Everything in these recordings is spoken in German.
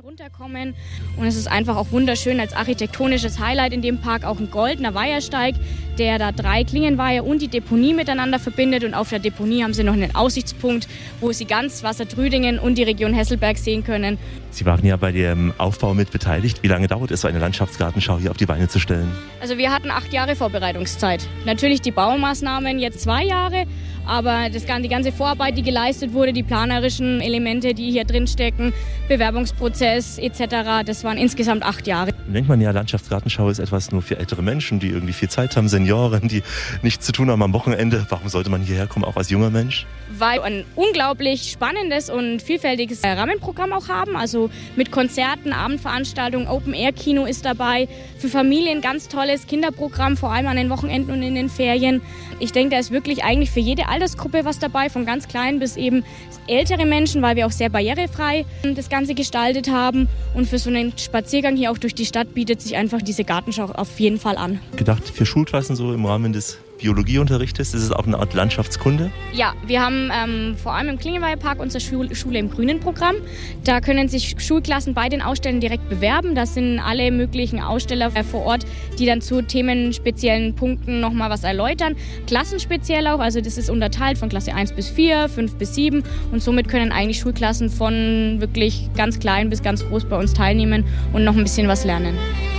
runterkommen. Und es ist einfach auch wunderschön als architektonisches Highlight in dem Park auch ein goldener Weihersteig, der da 3 Klingenweiher und die Deponie miteinander verbindet. Und auf der Deponie haben sie noch einen Aussichtspunkt, wo sie ganz Wassertrüdingen und die Region Hesselberg sehen können. Sie waren ja bei dem Aufbau mit beteiligt. Wie lange dauert es, so eine Landschaftsgartenschau hier auf die Beine zu stellen? Also wir hatten 8 Jahre Vorbereitungszeit. Natürlich die Baumaßnahmen jetzt 2 Jahre, aber die ganze Vorarbeit, die geleistet wurde, die planerischen Elemente, die hier drin stecken, Bewerbungsprozess etc., das waren insgesamt 8 Jahre. Denkt man ja, Landschaftsgartenschau ist etwas nur für ältere Menschen, die irgendwie viel Zeit haben, Senioren, die nichts zu tun haben am Wochenende. Warum sollte man hierher kommen, auch als junger Mensch? Weil wir ein unglaublich spannendes und vielfältiges Rahmenprogramm auch haben. Also mit Konzerten, Abendveranstaltungen, Open-Air-Kino ist dabei. Für Familien ganz tolles Kinderprogramm, vor allem an den Wochenenden und in den Ferien. Ich denke, da ist wirklich eigentlich für jede Altersgruppe was dabei, von ganz klein bis eben ältere Menschen, weil wir auch sehr barrierefrei das Ganze gestaltet haben. Und für so einen Spaziergang hier auch durch die Stadt bietet sich einfach diese Gartenschau auf jeden Fall an. Gedacht für Schulklassen so im Rahmen des Biologieunterrichtes? Ist es auch eine Art Landschaftskunde? Ja, wir haben vor allem im Klingenweiher-Park unsere Schule im Grünen Programm. Da können sich Schulklassen bei den Ausstellern direkt bewerben. Das sind alle möglichen Aussteller vor Ort, die dann zu themenspeziellen Punkten nochmal was erläutern. Klassenspeziell auch, also das ist unterteilt von Klasse 1 bis 4, 5 bis 7 und somit können eigentlich Schulklassen von wirklich ganz klein bis ganz groß bei uns teilnehmen und noch ein bisschen was lernen.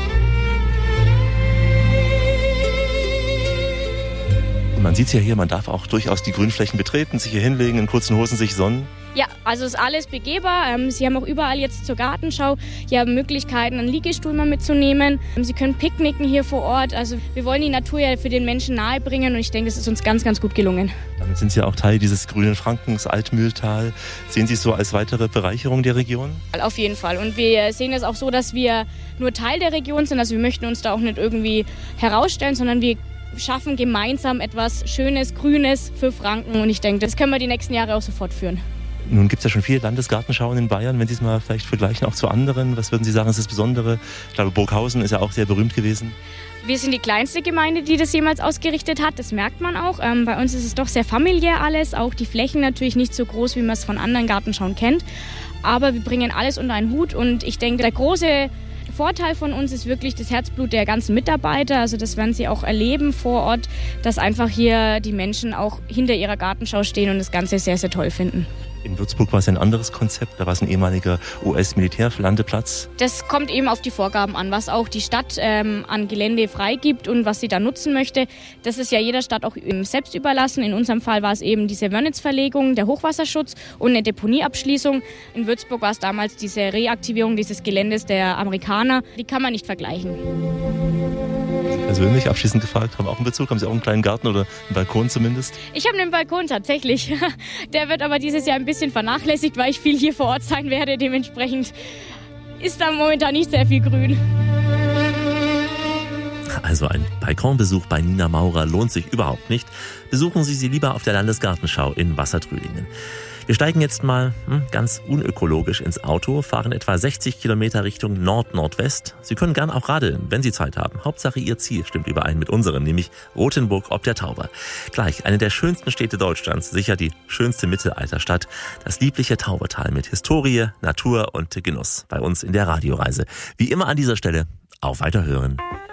Man sieht es ja hier, man darf auch durchaus die Grünflächen betreten, sich hier hinlegen, in kurzen Hosen sich sonnen. Ja, also ist alles begehbar. Sie haben auch überall jetzt zur Gartenschau hier Möglichkeiten, einen Liegestuhl mal mitzunehmen. Sie können picknicken hier vor Ort. Also wir wollen die Natur ja für den Menschen nahebringen und ich denke, das ist uns ganz, ganz gut gelungen. Damit sind Sie ja auch Teil dieses grünen Frankens, Altmühltal. Sehen Sie es so als weitere Bereicherung der Region? Auf jeden Fall. Und wir sehen es auch so, dass wir nur Teil der Region sind. Also wir möchten uns da auch nicht irgendwie herausstellen, sondern wir schaffen gemeinsam etwas Schönes, Grünes für Franken. Und ich denke, das können wir die nächsten Jahre auch so fortführen. Nun gibt es ja schon viele Landesgartenschauen in Bayern. Wenn Sie es mal vielleicht vergleichen, auch zu anderen, was würden Sie sagen, ist das Besondere? Ich glaube, Burghausen ist ja auch sehr berühmt gewesen. Wir sind die kleinste Gemeinde, die das jemals ausgerichtet hat. Das merkt man auch. Bei uns ist es doch sehr familiär alles. Auch die Flächen natürlich nicht so groß, wie man es von anderen Gartenschauen kennt. Aber wir bringen alles unter einen Hut. Und ich denke, der große Vorteil von uns ist wirklich das Herzblut der ganzen Mitarbeiter. Also das werden sie auch erleben vor Ort, dass einfach hier die Menschen auch hinter ihrer Gartenschau stehen und das Ganze sehr, sehr toll finden. In Würzburg war es ein anderes Konzept, da war es ein ehemaliger US-Militärlandeplatz. Das kommt eben auf die Vorgaben an, was auch die Stadt an Gelände freigibt und was sie da nutzen möchte. Das ist ja jeder Stadt auch selbst überlassen. In unserem Fall war es eben diese Wörnitzverlegung, der Hochwasserschutz und eine Deponieabschließung. In Würzburg war es damals diese Reaktivierung dieses Geländes der Amerikaner. Die kann man nicht vergleichen. Persönlich abschließend gefragt, haben auch einen Bezug? Haben Sie auch einen kleinen Garten oder einen Balkon zumindest? Ich habe einen Balkon tatsächlich. Der wird aber dieses Jahr ein bisschen vernachlässigt, weil ich viel hier vor Ort sein werde. Dementsprechend ist da momentan nicht sehr viel Grün. Also ein Balkonbesuch bei Nina Maurer lohnt sich überhaupt nicht. Besuchen Sie sie lieber auf der Landesgartenschau in Wassertrüdingen. Wir steigen jetzt mal ganz unökologisch ins Auto, fahren etwa 60 Kilometer Richtung Nord-Nordwest. Sie können gern auch radeln, wenn Sie Zeit haben. Hauptsache Ihr Ziel stimmt überein mit unserem, nämlich Rothenburg ob der Tauber. Gleich eine der schönsten Städte Deutschlands, sicher die schönste Mittelalterstadt. Das liebliche Taubertal mit Historie, Natur und Genuss. Bei uns in der Radioreise. Wie immer an dieser Stelle, auf Weiterhören.